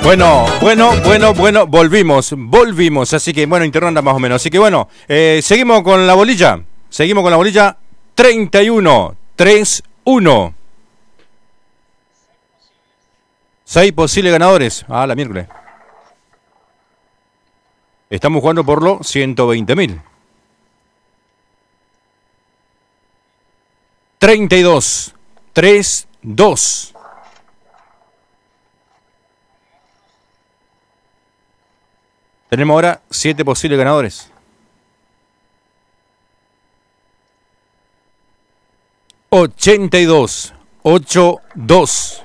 Bueno, volvimos, así que bueno, interronda más o menos, así que bueno, seguimos con la bolilla, 31-3-1, 6 posibles ganadores, la miércoles, estamos jugando por los 120.000, 32-3-2. Tenemos ahora 7 posibles ganadores. 82-8-2.